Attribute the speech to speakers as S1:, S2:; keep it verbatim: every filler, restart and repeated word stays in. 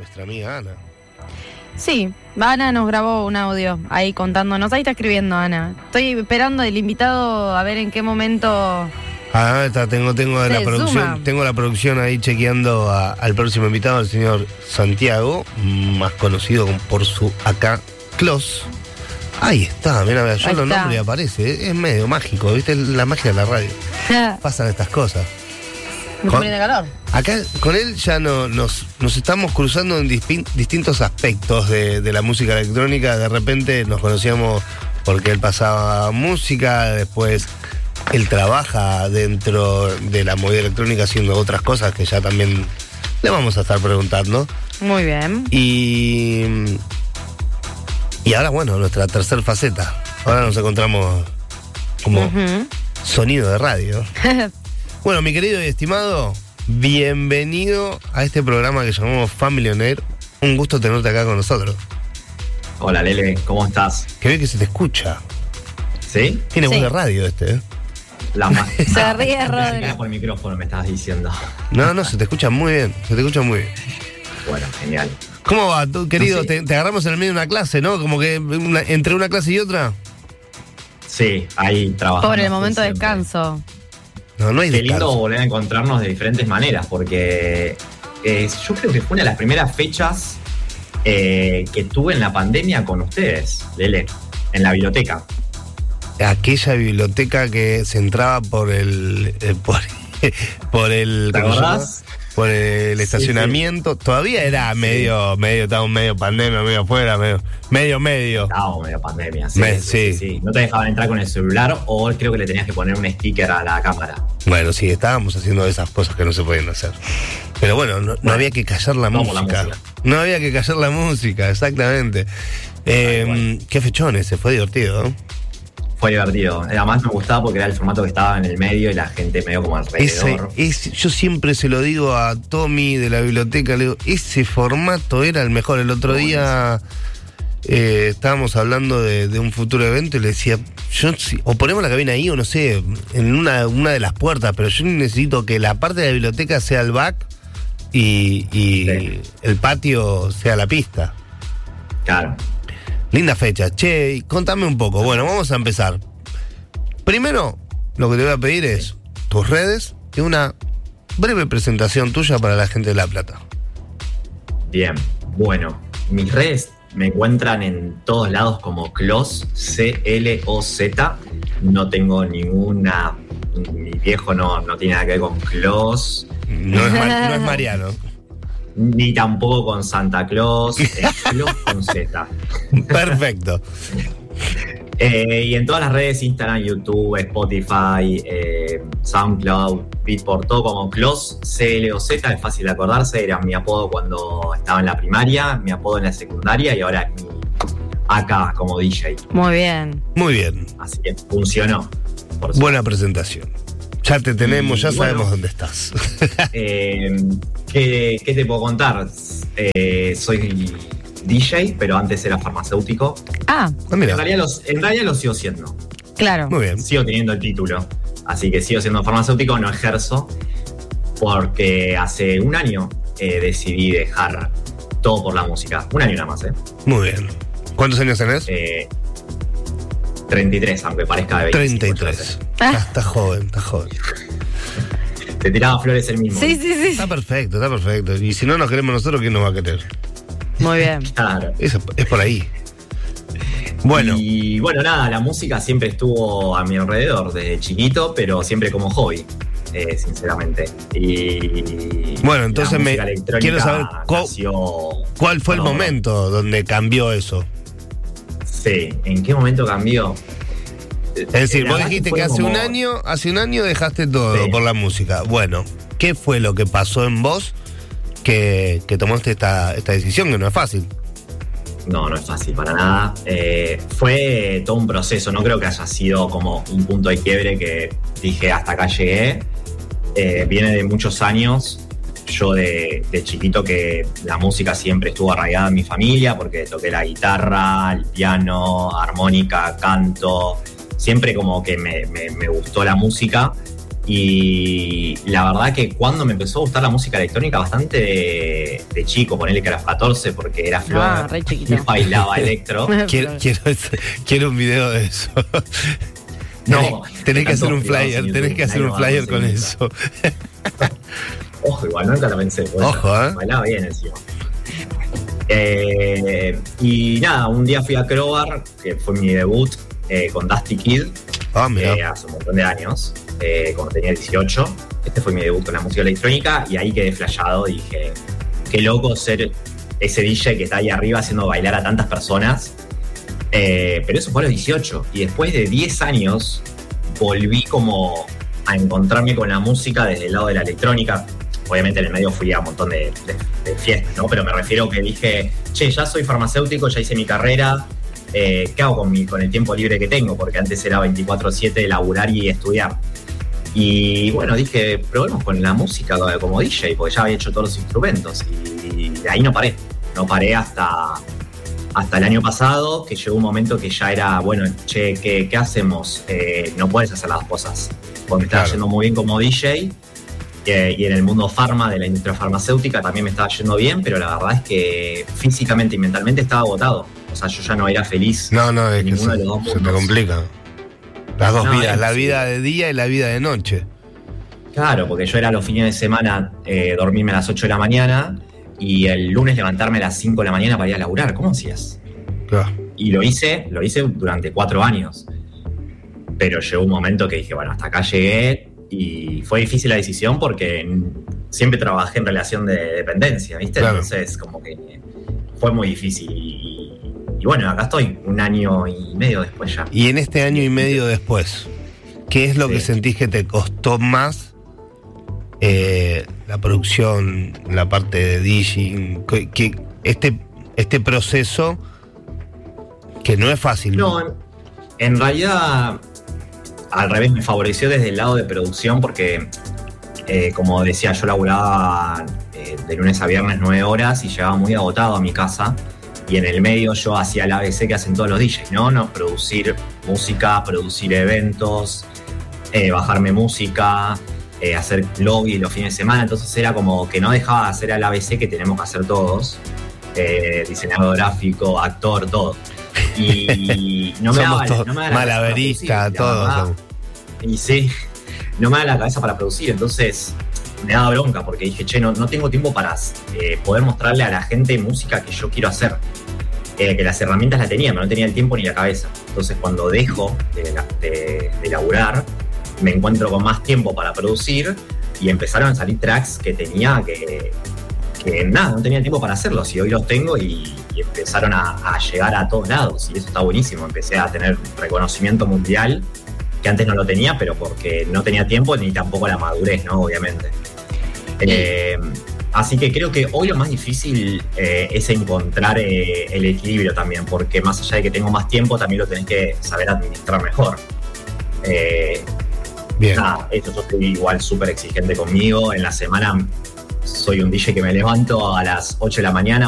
S1: nuestra amiga Ana.
S2: Sí, Ana nos grabó un audio ahí contándonos. Ahí está escribiendo Ana. Estoy esperando el invitado a ver en qué momento...
S1: Ah, está, tengo, tengo la
S2: Se
S1: producción,
S2: suma.
S1: tengo la producción ahí chequeando a- al próximo invitado, el señor Santiago, más conocido como- por su acá Clos. Ahí está, mira, mira, yo
S2: Ahí
S1: lo
S2: está.
S1: nombro y aparece, es, es medio mágico, ¿viste? La magia de la radio. Pasan estas cosas.
S2: Me
S1: Con-
S2: pone de calor.
S1: Acá con él ya no, nos, nos estamos cruzando en dispin- distintos aspectos de, de la música electrónica. De repente nos conocíamos porque él pasaba música, después él trabaja dentro de la movida electrónica haciendo otras cosas que ya también le vamos a estar preguntando.
S2: Muy bien.
S1: Y, y ahora, bueno, nuestra tercera faceta. Ahora nos encontramos como
S2: Ujú.
S1: sonido de radio. Bueno, mi querido y estimado, bienvenido a este programa que llamamos Family On Air. Un gusto tenerte acá con nosotros.
S3: Hola Lele, ¿cómo estás?
S1: Que ve que se te escucha.
S3: ¿Sí?
S1: Tiene
S2: Sí.
S1: voz de radio este, ¿eh?
S3: La más.
S2: Se ríe, Rodri.
S3: Por el micrófono me estabas diciendo.
S1: No, no, se te escucha muy bien. Se te escucha muy bien.
S3: Bueno, genial.
S1: ¿Cómo va, tú, querido?
S3: No sé.
S1: te, te agarramos en el medio de una clase, ¿no? Como que una- entre una clase y otra.
S3: Sí, ahí trabajando.
S2: Por el momento de
S3: siempre.
S2: descanso.
S1: No, no hay
S3: Qué lindo
S1: descanso.
S3: volver a encontrarnos de diferentes maneras, porque eh, yo creo que fue una de las primeras fechas eh, que tuve en la pandemia con ustedes, Lele, en la biblioteca.
S1: Aquella biblioteca que se entraba por el... eh, por, por el...
S3: ¿Te
S1: ¿cómo se llama?
S3: acordás?
S1: Por el
S3: Sí,
S1: estacionamiento. Todavía era medio, medio, estábamos medio pandemia, medio afuera, medio, medio, medio.
S3: Estábamos medio pandemia, sí,
S1: Me-
S3: sí,
S1: sí.
S3: sí, sí. No te dejaban entrar con el celular o creo que le tenías que poner un sticker a la cámara.
S1: Bueno, sí, estábamos haciendo esas cosas que no se podían hacer. Pero bueno, no, no había que callar la
S3: Vamos, la
S1: música.
S3: música.
S1: No había que callar la música, exactamente. Eh,
S3: Tal
S1: qué fechones, se fue divertido, ¿no?
S3: Fue divertido. Además me gustaba porque era el formato que estaba en el medio y la gente medio como
S1: Ese,
S3: alrededor.
S1: ese- yo siempre se lo digo a Tommy de la biblioteca, le digo, ese formato era el mejor. El otro día eh, estábamos hablando de, de un futuro evento y le decía, yo si- o ponemos la cabina ahí o no sé, en una, una de las puertas, pero yo necesito que la parte de la biblioteca sea el back y, y
S3: Sí.
S1: el patio sea la pista.
S3: Claro.
S1: Linda fecha. Che, y contame un poco. Bueno, vamos a empezar. Primero, lo que te voy a pedir es tus redes y una breve presentación tuya para la gente de La Plata.
S3: Bien. Bueno, mis redes me encuentran en todos lados como Clos, C L O Z. No tengo ninguna. Mi viejo no, no tiene nada que ver con Clos,
S1: No es, Mar- no es Mariano.
S3: ni tampoco con Santa Claus. Es Clos con Z.
S1: Perfecto.
S3: Eh, y en todas las redes, Instagram, YouTube, Spotify, eh, SoundCloud, Beatport, todo como Clos, C L O Z, es fácil de acordarse, era mi apodo cuando estaba en la primaria, mi apodo en la secundaria y ahora mi acá como D J.
S2: Muy bien.
S1: Muy bien.
S3: Así que funcionó. Por suerte.
S1: Buena presentación. Ya te tenemos,
S3: Y
S1: ya sabemos
S3: bueno.
S1: dónde estás.
S3: Eh, ¿qué, qué te puedo contar? Eh, soy D J, pero antes era farmacéutico.
S2: Ah,
S1: Ah, mira.
S3: En realidad, los, en realidad lo sigo siendo.
S2: claro.
S1: Muy bien.
S3: Sigo teniendo el título. Así que sigo siendo farmacéutico, no ejerzo. Porque hace un año eh, decidí dejar todo por la música. Un año nada más, ¿eh?
S1: Muy bien. ¿Cuántos años tenés?
S3: eh treinta y tres, aunque parezca de veinticinco.
S1: treinta y
S3: yo
S1: tres.
S3: sé.
S2: Ah.
S1: Ah, está joven, está joven.
S3: Te tiraba flores el mismo.
S2: Sí, sí, sí.
S1: Está perfecto, está perfecto. Y si no nos queremos nosotros, ¿quién nos va a querer?
S2: Muy bien.
S3: Claro.
S1: Eso es por ahí. Bueno,
S3: Y bueno, nada, la música siempre estuvo a mi alrededor desde chiquito, pero siempre como hobby, eh, sinceramente. Y
S1: Bueno, entonces
S3: la
S1: me-
S3: música electrónica
S1: quiero saber cu-
S3: nació-
S1: ¿cuál fue el
S3: No,
S1: momento donde cambió eso?
S3: Sí, ¿en qué momento cambió?
S1: Es decir,
S3: La
S1: vos
S3: verdad
S1: dijiste
S3: fue
S1: que hace
S3: como-
S1: un año, hace un año dejaste todo
S3: Sí.
S1: por la música. Bueno, ¿qué fue lo que pasó en vos que, que tomaste esta, esta decisión, que no es fácil?
S3: No, no es fácil para nada. Eh, fue todo un proceso, no creo que haya sido como un punto de quiebre que dije hasta acá llegué. Eh, viene de muchos años. Yo de, de chiquito que la música siempre estuvo arraigada en mi familia porque toqué la guitarra, el piano, armónica, canto. Siempre como que me, me- me gustó la música Y la verdad que cuando me empezó a gustar la música electrónica, bastante de, de chico, ponele que era catorce, porque era flor,
S2: Ah, re chiquito.
S3: y bailaba electro.
S1: Quiero, quiero, quiero un video de eso.
S3: No,
S1: tenés que hacer un
S3: tantos
S1: flyer,
S3: videos en
S1: tenés que
S3: YouTube,
S1: hacer un
S3: nadie lo va a
S1: flyer con
S3: conseguir.
S1: eso.
S3: Ojo, igual nunca lo pensé. pues,
S1: Ojo, ¿eh?
S3: Bailaba bien encima. Eh, y nada, un día fui a Crowbar, que fue mi debut eh, con Dusty Kid,
S1: Ah, mira.
S3: eh, hace un montón de años, eh, cuando tenía dieciocho. Este fue mi debut con la música electrónica y ahí quedé flashado. Dije, qué loco ser ese D J que está ahí arriba haciendo bailar a tantas personas. Eh, pero eso fue a los dieciocho. Y después de diez años volví como a encontrarme con la música desde el lado de la electrónica. Obviamente en el medio fui a un montón de, de, de fiestas, ¿no? Pero me refiero que dije, che, ya soy farmacéutico, ya hice mi carrera. Eh, ¿Qué hago con, mi, con el tiempo libre que tengo? Porque antes era veinticuatro siete laburar y estudiar. Y bueno, dije, probemos con la música como D J, porque ya había hecho todos los instrumentos. Y de ahí no paré. No paré hasta, hasta el año pasado, que llegó un momento que ya era, bueno, che, ¿qué, qué hacemos? Eh, no puedes hacer las dos cosas. Porque me estaba
S1: Claro.
S3: yendo muy bien como D J. Eh, y en el mundo farma, de la industria farmacéutica, también me estaba yendo bien, pero la verdad es que físicamente y mentalmente estaba agotado. O sea, yo ya no era feliz.
S1: No, no, es
S3: en
S1: que
S3: ninguno
S1: se,
S3: de los dos
S1: se te
S3: mundos.
S1: complica. Las dos
S3: No,
S1: vidas,
S3: es-
S1: la vida de día y la vida de noche.
S3: Claro, porque yo era los fines de semana eh, dormirme a las ocho de la mañana y el lunes levantarme a las cinco de la mañana para ir a laburar. ¿Cómo hacías?
S1: Claro.
S3: Y lo hice, lo hice durante cuatro años. Pero llegó un momento que dije, bueno, hasta acá llegué y fue difícil la decisión porque siempre trabajé en relación de dependencia, ¿viste?
S1: Claro.
S3: Entonces, como que fue muy difícil. Y, y bueno, acá estoy, un año y medio después ya.
S1: Y en este año y medio después, ¿qué es lo
S3: Sí.
S1: que sentís que te costó más? Eh, la producción, la parte de DJing, que, que este, este proceso que no es fácil.
S3: No, en, en realidad, al revés, me favoreció desde el lado de producción porque, eh, como decía, yo laburaba eh, de lunes a viernes nueve horas y llegaba muy agotado a mi casa. Y en el medio yo hacía el A B C que hacen todos los D Js, ¿no? no producir música, producir eventos, eh, bajarme música, eh, hacer lobby los fines de semana. Entonces era como que no dejaba de hacer el A B C que tenemos que hacer todos. Eh, diseñador gráfico, actor, todo. Y no me
S1: Somos
S3: daba,
S1: todos
S3: no me daba la cabeza para
S1: malabaristas,
S3: producir, la
S1: todos.
S3: verdad.
S1: somos.
S3: Y sí, no me da la cabeza para producir, entonces me daba bronca porque dije, che, no, no tengo tiempo para eh, poder mostrarle a la gente música que yo quiero hacer. Eh, que las herramientas las tenía, pero no tenía el tiempo ni la cabeza. Entonces cuando dejo de, de, de laburar, me encuentro con más tiempo para producir y empezaron a salir tracks que tenía que, que nada, no tenía tiempo para hacerlos y hoy los tengo y, y empezaron a, a llegar a todos lados y eso está buenísimo. Empecé a tener reconocimiento mundial que antes no lo tenía, pero porque no tenía tiempo ni tampoco la madurez, ¿no? Obviamente. Eh, así que creo que hoy lo más difícil eh, es encontrar eh, el equilibrio también, porque más allá de que tengo más tiempo, también lo tenés que saber administrar mejor. Eh,
S1: Bien.
S3: nada, esto yo estoy igual súper exigente conmigo. En la semana soy un D J que me levanto a las ocho de la mañana